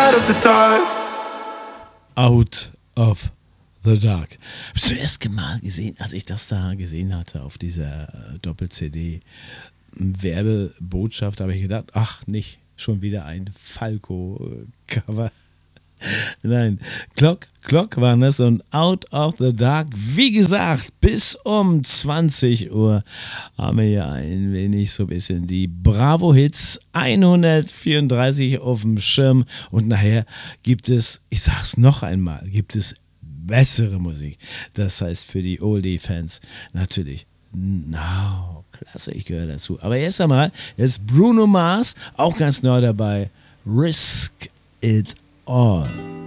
out of the dark. Out of the Dark. Hab ich zuerst mal gesehen, als ich das da gesehen hatte auf dieser Doppel-CD, Werbebotschaft, habe ich gedacht, ach, nicht schon wieder ein Falco-Cover. Nein, Clock waren das und Out of the Dark. Wie gesagt, bis um 20 Uhr haben wir hier ein wenig so ein bisschen die Bravo-Hits 134 auf dem Schirm und nachher gibt es, ich sag's noch einmal, gibt es bessere Musik. Das heißt für die Oldie-Fans natürlich, klasse, ich gehöre dazu. Aber erst einmal, jetzt Bruno Mars, auch ganz neu dabei, Risk It All.